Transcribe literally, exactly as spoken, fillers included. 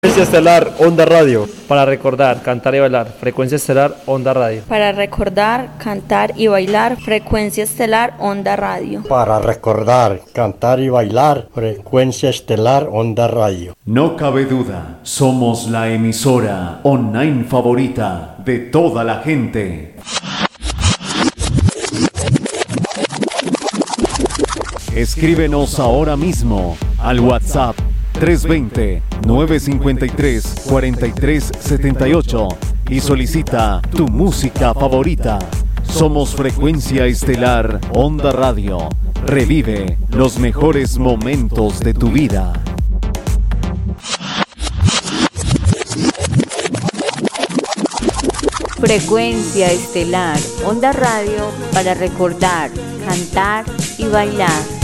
Frecuencia Estelar, Onda Radio. Para recordar, cantar y bailar. Frecuencia Estelar, Onda Radio. Para recordar, cantar y bailar. Frecuencia Estelar, Onda Radio. Para recordar, cantar y bailar. Frecuencia Estelar, Onda Radio. No cabe duda, somos la emisora online favorita de toda la gente. Escríbenos ahora mismo al WhatsApp tres dos cero, nueve cinco tres, cuatro tres siete ocho y solicita tu música favorita. Somos Frecuencia Estelar Onda Radio. Revive los mejores momentos de tu vida. Frecuencia Estelar Onda Radio para recordar, cantar y bailar.